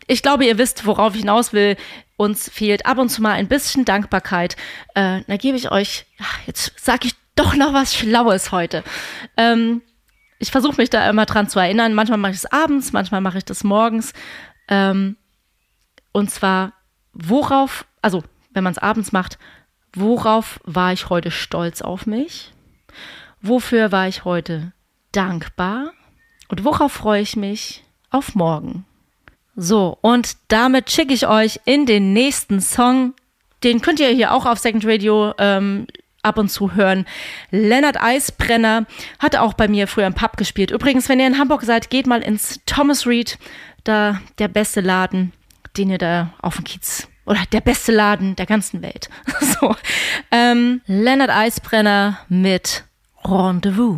Ich glaube, ihr wisst, worauf ich hinaus will. Uns fehlt ab und zu mal ein bisschen Dankbarkeit. Da gebe ich euch, jetzt sage ich doch noch was Schlaues heute. Ich versuche mich da immer dran zu erinnern. Manchmal mache ich es abends, manchmal mache ich das morgens. Und zwar, wenn man es abends macht, worauf war ich heute stolz auf mich? Wofür war ich heute dankbar? Und worauf freue ich mich auf morgen? So, und damit schicke ich euch in den nächsten Song. Den könnt ihr hier auch auf Second Radio ab und zu hören. Lennart Eisbrenner hat auch bei mir früher im Pub gespielt. Übrigens, wenn ihr in Hamburg seid, geht mal ins Thomas Reed, da der beste Laden, den ihr da auf dem Kiez, oder der beste Laden der ganzen Welt. So, Lennart Eisbrenner mit Rendezvous.